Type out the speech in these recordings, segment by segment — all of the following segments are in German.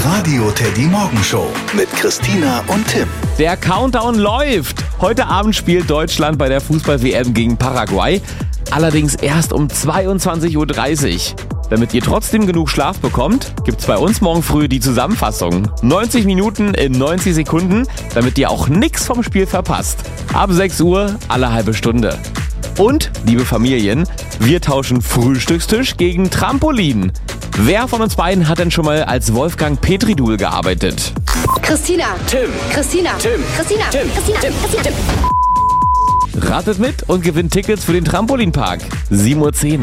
Radio Teddy Morgenshow mit Christina und Tim. Der Countdown läuft. Heute Abend spielt Deutschland bei der Fußball-WM gegen Paraguay. Allerdings erst um 22:30 Uhr. Damit ihr trotzdem genug Schlaf bekommt, gibt's bei uns morgen früh die Zusammenfassung. 90 Minuten in 90 Sekunden, damit ihr auch nichts vom Spiel verpasst. Ab 6 Uhr alle halbe Stunde. Und, liebe Familien, wir tauschen Frühstückstisch gegen Trampolin. Wer von uns beiden hat denn schon mal als Wolfgang Petridul gearbeitet? Christina. Tim. Christina. Tim. Christina. Tim. Christina. Tim. Christina. Ratet mit und gewinnt Tickets für den Trampolinpark. 7:10 Uhr.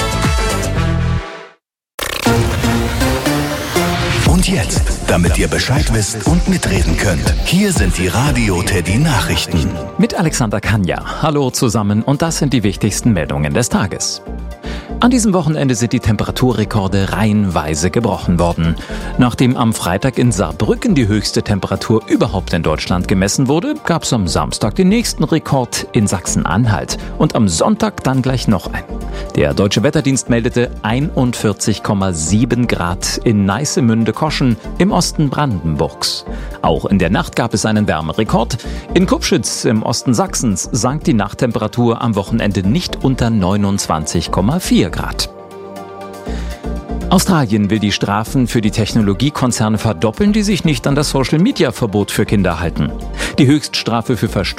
Und jetzt, damit ihr Bescheid wisst und mitreden könnt, hier sind die Radio Teddy Nachrichten. Mit Alexander Kanja. Hallo zusammen und das sind die wichtigsten Meldungen des Tages. An diesem Wochenende sind die Temperaturrekorde reihenweise gebrochen worden. Nachdem am Freitag in Saarbrücken die höchste Temperatur überhaupt in Deutschland gemessen wurde, gab es am Samstag den nächsten Rekord in Sachsen-Anhalt und am Sonntag dann gleich noch einen. Der Deutsche Wetterdienst meldete 41,7 Grad in Neissemünde-Koschen im Osten Brandenburgs. Auch in der Nacht gab es einen Wärmerekord. In Kupschitz im Osten Sachsens sank die Nachttemperatur am Wochenende nicht unter 29,4 Grad. Australien will die Strafen für die Technologiekonzerne verdoppeln, die sich nicht an das Social-Media-Verbot für Kinder halten. Die Höchststrafe für Verstöße